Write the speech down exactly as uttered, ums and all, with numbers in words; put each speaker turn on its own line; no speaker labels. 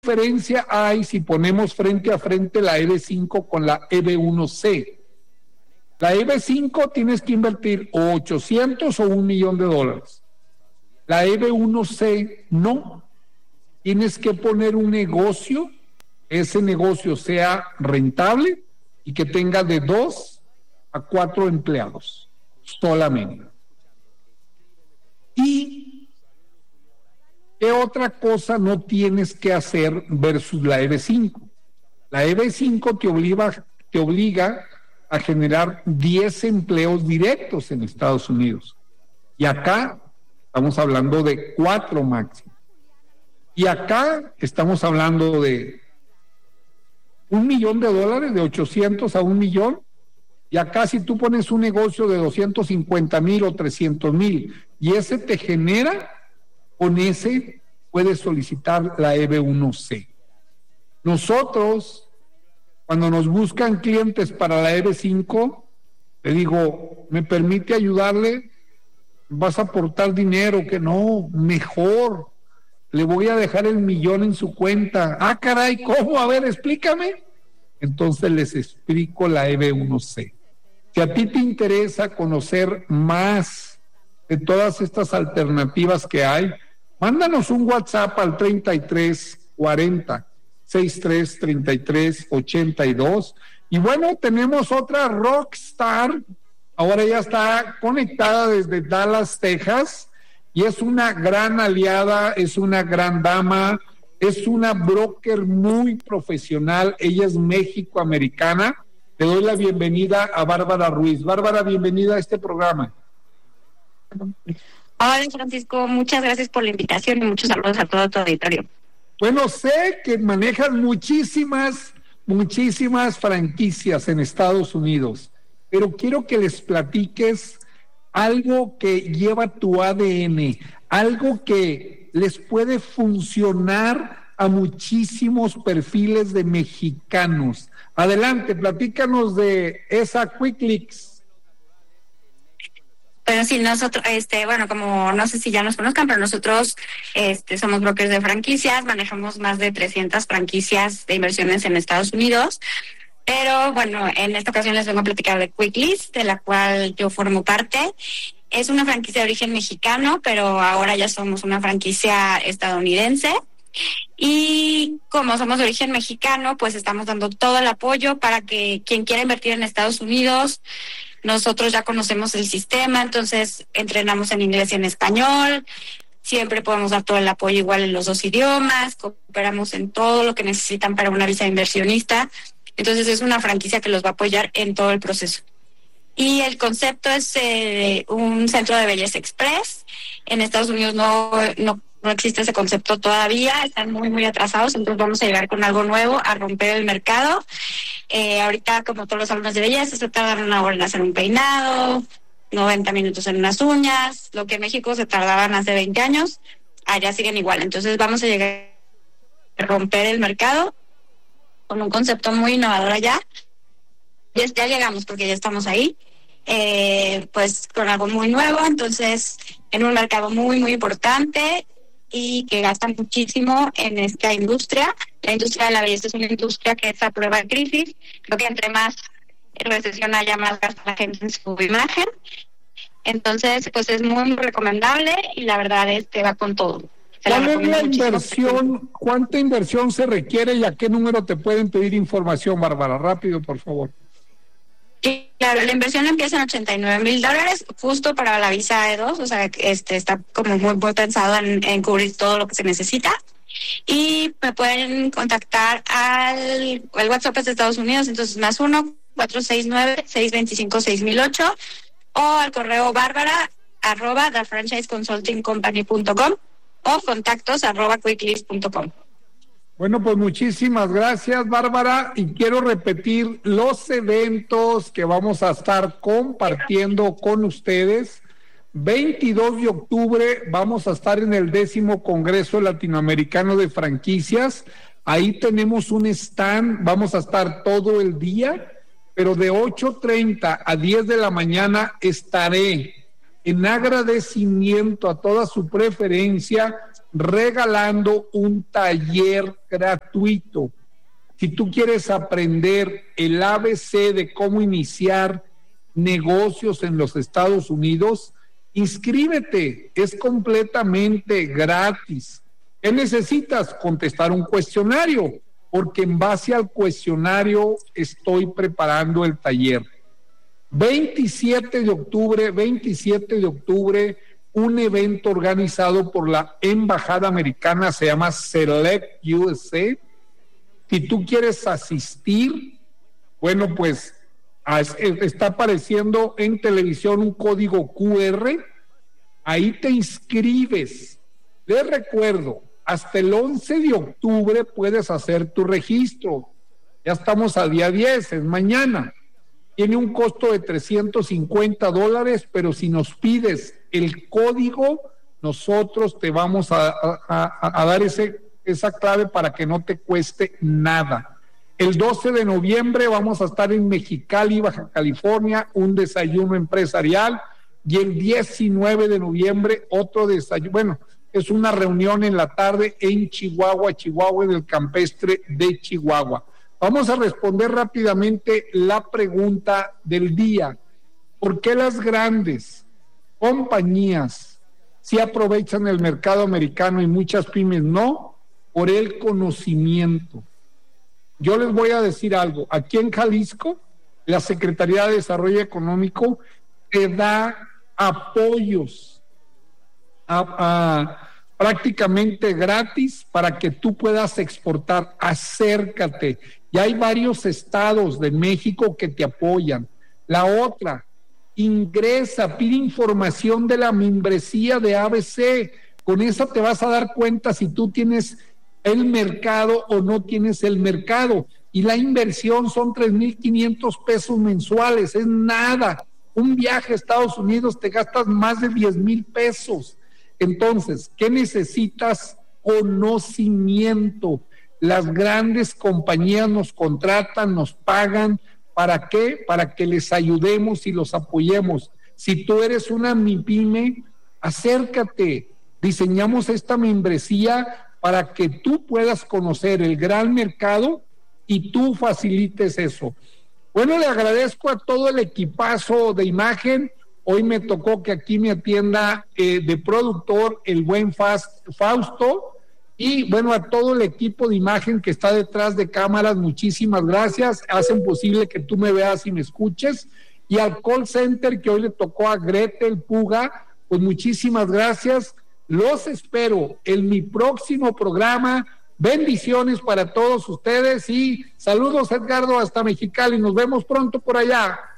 diferencia hay si ponemos frente a frente la E B cinco con la E B uno C? La E B cinco tienes que invertir o ochocientos o un millón de dólares. La E B uno C no. Tienes que poner un negocio, ese negocio sea rentable y que tenga de dos a cuatro empleados solamente. ¿Y qué otra cosa no tienes que hacer versus la E B cinco? La E B cinco te obliga, te obliga a generar diez empleos directos en Estados Unidos. Y acá estamos hablando de cuatro máximo. Y acá estamos hablando de un millón de dólares, de ochocientos a un millón. Y acá si tú pones un negocio de doscientos cincuenta mil o trescientos mil y ese te genera, con ese puedes solicitar la E B uno C. Nosotros, cuando nos buscan clientes para la E B cinco, le digo, ¿me permite ayudarle? ¿Vas a aportar dinero? Que no, mejor, le voy a dejar el millón en su cuenta. Ah, caray, ¿cómo? A ver, explícame. Entonces les explico la E B uno C. Si a ti te interesa conocer más de todas estas alternativas que hay, mándanos un WhatsApp al treinta y tres cuarenta sesenta y tres treinta y tres ochenta y dos. Y bueno, tenemos otra rockstar, ahora ya está conectada desde Dallas, Texas, y es una gran aliada, es una gran dama, es una broker muy profesional, ella es méxico-americana. Le doy la bienvenida a Bárbara Ruiz. Bárbara, bienvenida a este programa.
Hola, Francisco, muchas gracias por la invitación y muchos saludos a todo tu auditorio.
Bueno, sé que manejas muchísimas, muchísimas franquicias en Estados Unidos, pero quiero que les platiques algo que lleva tu A D N, algo que les puede funcionar a muchísimos perfiles de mexicanos. Adelante, platícanos de esa Quicklicks.
Bueno, sí, nosotros, este, bueno, como no sé si ya nos conozcan, pero nosotros este, somos brokers de franquicias, manejamos más de trescientas franquicias de inversiones en Estados Unidos. Pero bueno, en esta ocasión les vengo a platicar de Quicklicks, de la cual yo formo parte. Es una franquicia de origen mexicano, pero ahora ya somos una franquicia estadounidense. Y como somos de origen mexicano, pues estamos dando todo el apoyo para que quien quiera invertir en Estados Unidos, nosotros ya conocemos el sistema, entonces entrenamos en inglés y en español. Siempre podemos dar todo el apoyo igual en los dos idiomas, cooperamos en todo lo que necesitan para una visa de inversionista. Entonces es una franquicia que los va a apoyar en todo el proceso. Y el concepto es eh, un centro de belleza express. En Estados Unidos no, no, no existe ese concepto todavía, están muy, muy atrasados, entonces vamos a llegar con algo nuevo, a romper el mercado. Eh, ahorita, como todos los salones de belleza, se tardan una hora en hacer un peinado, noventa minutos en unas uñas, lo que en México se tardaban hace veinte años, allá siguen igual. Entonces vamos a llegar a romper el mercado con un concepto muy innovador allá. Ya, ya llegamos porque ya estamos ahí, eh, pues con algo muy nuevo, entonces en un mercado muy, muy importante y que gasta muchísimo en esta industria. La industria de la belleza es una industria que es a prueba de crisis. Creo que entre más recesión haya, más gasta la gente en su imagen. Entonces, pues es muy, muy recomendable y la verdad es que va con todo.
¿Cuál es la inversión? ¿Cuánta inversión se requiere y a qué número te pueden pedir información, Bárbara? Rápido, por favor.
Sí, claro, la inversión empieza en ochenta y nueve mil dólares, justo para la visa E dos, o sea, este está como muy, muy pensado en, en cubrir todo lo que se necesita. Y me pueden contactar al el WhatsApp de Estados Unidos, entonces más uno, cuatro seis nueve, seis dos cinco, seis mil ocho, o al correo bárbara, arroba, the franchise consulting company punto com, o contactos arroba quicklicks punto com.
Bueno, pues muchísimas gracias, Bárbara, y quiero repetir los eventos que vamos a estar compartiendo con ustedes. veintidós de octubre vamos a estar en el décimo Congreso Latinoamericano de Franquicias. Ahí tenemos un stand, vamos a estar todo el día, pero de ocho treinta a diez de la mañana estaré en agradecimiento a toda su preferencia regalando un taller gratuito. Si tú quieres aprender el A B C de cómo iniciar negocios en los Estados Unidos, inscríbete, es completamente gratis. ¿Qué necesitas? Contestar un cuestionario, porque en base al cuestionario estoy preparando el taller. veintisiete de octubre, veintisiete de octubre, un evento organizado por la Embajada Americana, se llama Select U S A. Si tú quieres asistir, bueno, pues está apareciendo en televisión un código Q R, ahí te inscribes. Les recuerdo, hasta el once de octubre puedes hacer tu registro. Ya estamos al día diez, es mañana. Tiene un costo de trescientos cincuenta dólares, pero si nos pides el código, nosotros te vamos a, a, a, a dar ese, esa clave para que no te cueste nada. El doce de noviembre vamos a estar en Mexicali, Baja California, un desayuno empresarial, y el diecinueve de noviembre otro desayuno, bueno, es una reunión en la tarde en Chihuahua, Chihuahua, en el campestre de Chihuahua. Vamos a responder rápidamente la pregunta del día. ¿Por qué las grandes compañías sí aprovechan el mercado americano y muchas pymes no? Por el conocimiento. Yo les voy a decir algo. Aquí en Jalisco, la Secretaría de Desarrollo Económico te da apoyos a, a, prácticamente gratis para que tú puedas exportar. Acércate. Ya hay varios estados de México que te apoyan. La otra, ingresa, pide información de la membresía de A B C. Con eso te vas a dar cuenta si tú tienes el mercado o no tienes el mercado. Y la inversión son tres mil quinientos pesos mensuales, es nada. Un viaje a Estados Unidos te gastas más de diez mil pesos. Entonces, ¿qué necesitas? Conocimiento. Las grandes compañías nos contratan, nos pagan. ¿Para qué? Para que les ayudemos y los apoyemos. Si tú eres una MIPYME, acércate. Diseñamos esta membresía para que tú puedas conocer el gran mercado y tú facilites eso. Bueno, le agradezco a todo el equipazo de imagen. Hoy me tocó que aquí me atienda eh, de productor el buen Fausto. Y bueno, a todo el equipo de imagen que está detrás de cámaras, muchísimas gracias. Hacen posible que tú me veas y me escuches. Y al call center que hoy le tocó a Gretel Puga, pues muchísimas gracias. Los espero en mi próximo programa. Bendiciones para todos ustedes y saludos, Edgardo, hasta Mexicali. Nos vemos pronto por allá.